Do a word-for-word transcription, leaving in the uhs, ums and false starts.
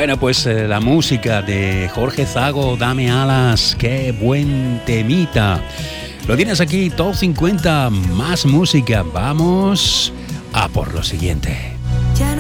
Bueno, pues eh, la música de Jorge Zago, Dame Alas, qué buen temita. Lo tienes aquí, Top cincuenta, más música. Vamos a por lo siguiente.